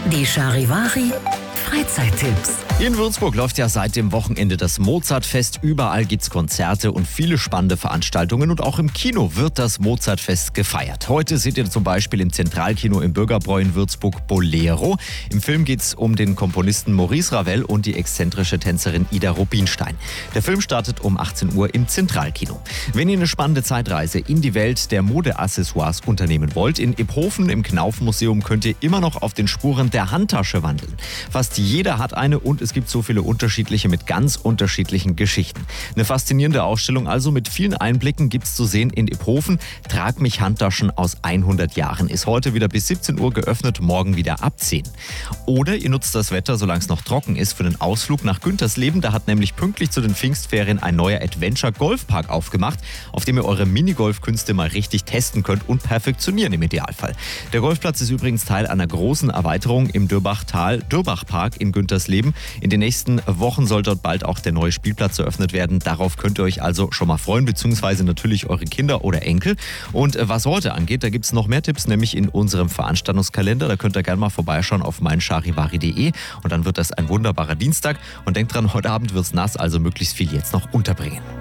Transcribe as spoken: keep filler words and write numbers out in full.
Die Charivari Freizeittipps. In Würzburg läuft ja seit dem Wochenende das Mozartfest. Überall gibt's Konzerte und viele spannende Veranstaltungen. Und auch im Kino wird das Mozartfest gefeiert. Heute seht ihr zum Beispiel im Zentralkino im Bürgerbräu in Würzburg Bolero. Im Film geht's um den Komponisten Maurice Ravel und die exzentrische Tänzerin Ida Rubinstein. Der Film startet um achtzehn Uhr im Zentralkino. Wenn ihr eine spannende Zeitreise in die Welt der Modeaccessoires unternehmen wollt, in Iphofen im Knauf-Museum könnt ihr immer noch auf den Spuren der Handtasche wandeln. Fast jeder hat eine und es gibt so viele unterschiedliche mit ganz unterschiedlichen Geschichten. Eine faszinierende Ausstellung also mit vielen Einblicken gibt's zu sehen in Iphofen. Trag mich Handtaschen aus hundert Jahren ist heute wieder bis siebzehn Uhr geöffnet, morgen wieder ab zehn. Oder ihr nutzt das Wetter, solange es noch trocken ist, für einen Ausflug nach Güntersleben. Da hat nämlich pünktlich zu den Pfingstferien ein neuer Adventure-Golfpark aufgemacht, auf dem ihr eure Minigolfkünste mal richtig testen könnt und perfektionieren im Idealfall. Der Golfplatz ist übrigens Teil einer großen Erweiterung im Dürbachtal, Dürbachpark in Güntersleben. In den nächsten Wochen soll dort bald auch der neue Spielplatz eröffnet werden. Darauf könnt ihr euch also schon mal freuen, beziehungsweise natürlich eure Kinder oder Enkel. Und was Orte angeht, da gibt es noch mehr Tipps, nämlich in unserem Veranstaltungskalender. Da könnt ihr gerne mal vorbeischauen auf meincharivari punkt de und dann wird das ein wunderbarer Dienstag. Und denkt dran, heute Abend wird's nass, also möglichst viel jetzt noch unterbringen.